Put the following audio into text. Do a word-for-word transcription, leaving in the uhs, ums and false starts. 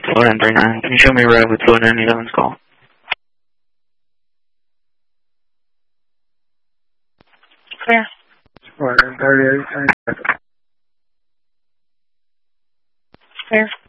Fluid N three nine. Can you show me a ride with Fluid N eleven's call? Clear. Fluid N thirty-eight. Clear.